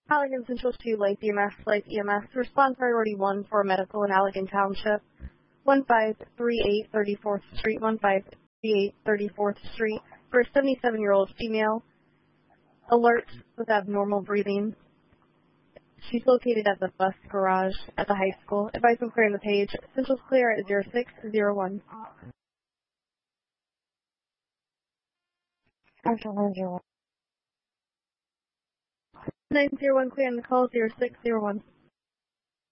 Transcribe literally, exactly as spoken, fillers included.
Allegan Central two, Life E M S, Life E M S, respond priority one for medical in Allegan Township, one five three eight thirty-fourth Street, one five three eight thirty-fourth Street, for a seventy-seven-year-old female, alert with abnormal breathing. She's located at the bus garage at the high school. Advice on clearing the page. Central's clear at zero six zero one. nine zero one, clear on the call, zero six zero one.